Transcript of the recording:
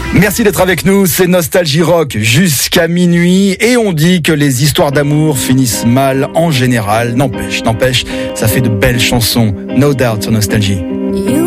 Merci d'être avec nous, c'est Nostalgie Rock jusqu'à minuit et on dit que les histoires d'amour finissent mal en général. N'empêche, ça fait de belles chansons. No Doubt sur Nostalgie.